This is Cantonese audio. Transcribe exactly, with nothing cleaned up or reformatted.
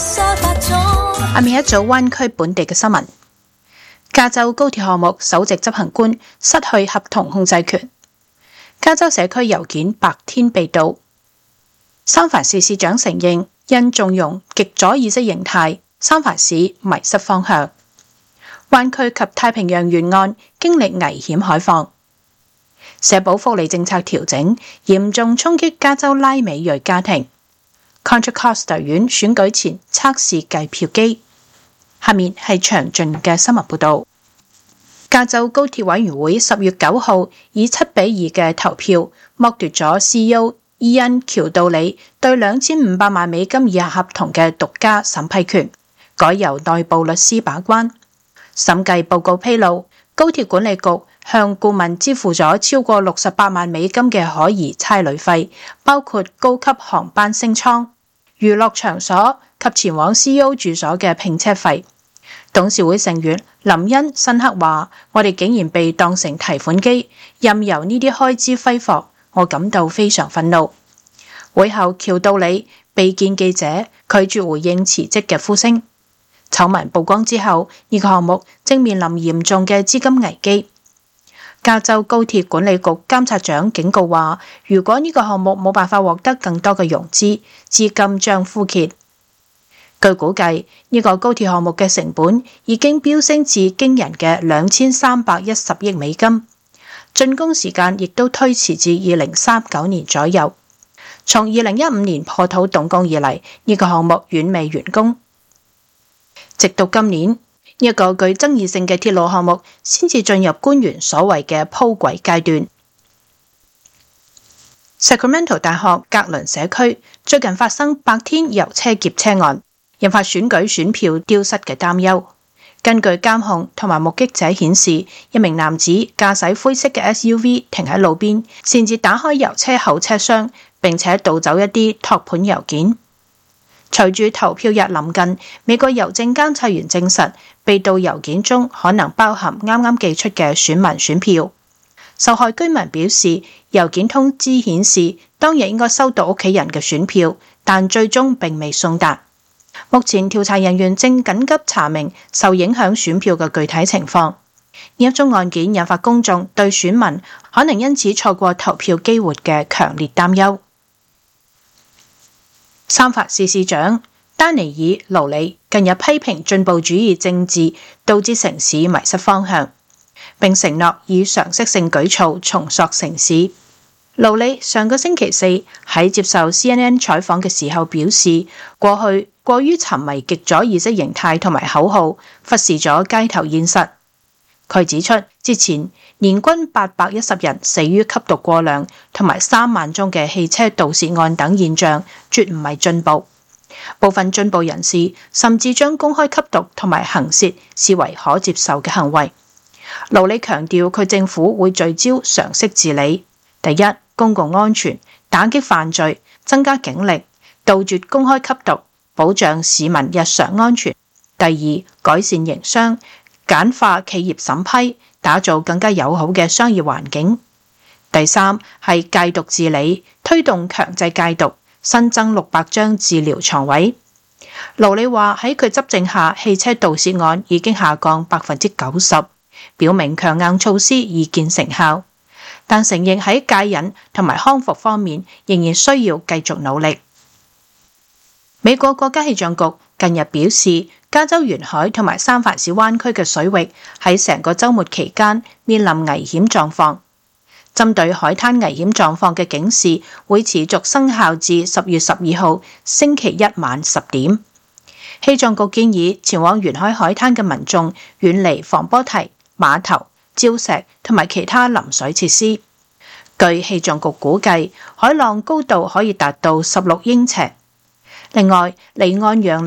下面一組灣區本地嘅新聞：加州高鐵項目首席執行官失去合同控制權；加州社區郵件白天被盜；三藩市市長承認因縱容極左意識形態，三藩市迷失方向；灣區及太平洋沿岸經歷危險海況；社保福利政策調整嚴重衝擊加州拉美裔家庭。Contra Costa 縣選舉前測試計票機。下面係詳盡嘅新聞報道。加州高鐵委員會十月九號以七比二嘅投票剝奪咗 C E O 伊恩喬道理對兩千五百萬美金以下合同嘅獨家審批權，改由內部律師把關。審計報告披露，高鐵管理局向顧問支付咗超過六十八萬美金嘅可疑差旅費，包括高級航班升艙、娛樂場所及前往 C E O 住所嘅拼車費。董事會成員林恩辛克話：我哋竟然被當成提款機，任由呢啲開支揮霍，我感到非常憤怒。會後，喬道理被見記者拒絕回應辭職嘅呼聲。醜聞曝光之後，呢個項目正面臨嚴重嘅資金危機。加州高鐵管理局監察長警告話，如果呢個項目冇辦法獲得更多嘅融資，資金將枯竭。據估計，呢個高鐵項目嘅成本已經飆升至驚人嘅兩千三百一十億美金，竣工時間亦都推遲至二零三九年左右。從二零一五年破土動工以嚟，呢個項目遠未完工。直到今年，呢一個具爭議性嘅鐵路項目先至進入官員所謂嘅鋪軌階段。Sacramento 大學格倫社區最近發生白天郵車劫車案，引發選舉選票丟失嘅擔憂。根據監控同埋目擊者顯示，一名男子駕駛灰色嘅 S U V 停喺路邊，擅自打開郵車後車廂，並且盜走一啲托盤郵件。隨住投票日臨近，美國郵政監察員證實，被盜郵件中可能包含啱啱寄出嘅選民選票。受害居民表示，郵件通知顯示當日應該收到屋企人嘅選票，但最終並未送達。目前調查人員正緊急查明受影響選票嘅具體情況。呢一宗案件引發公眾對選民可能因此錯過投票機會嘅強烈擔憂。三藩市市長丹尼爾·勞里近日批評進步主義政治導致城市迷失方向，並承諾以常識性舉措重塑城市。勞里上個星期四喺接受 C N N 採訪嘅時候表示，過去過於沉迷極左意識形態同埋口號，忽視咗街頭現實。佢指出，之前年均八百一十人死於吸毒過量同埋三萬宗嘅汽車盜竊案等現象，絕唔係進步。部分進步人士甚至將公開吸毒同埋行竊視為可接受嘅行為。勞里強調，佢政府會聚焦常識治理：第一，公共安全，打擊犯罪，增加警力，杜絕公開吸毒，保障市民日常安全；第二，改善營商，簡化企業審批，打造更加友好嘅商業環境；第三，係戒毒治理，推動強制戒毒，新增六百張治療床位。勞里話喺佢執政下，汽車盜竊案已經下降百分之九十，表明強硬措施已見成效，但承認喺戒癮同埋康復方面仍然需要繼續努力。美國國家氣象局近日表示，加州沿海同埋三藩市灣區嘅水域喺成個週末期間面臨危險狀況。針對海灘危險狀況嘅警示會持續生效至十月十二號星期一晚十點。氣象局建議前往沿海海灘嘅民眾遠離防波堤、碼頭、礁石同埋其他臨水設施。據氣象局估計，海浪高度可以達到十六英尺。另外，離岸洋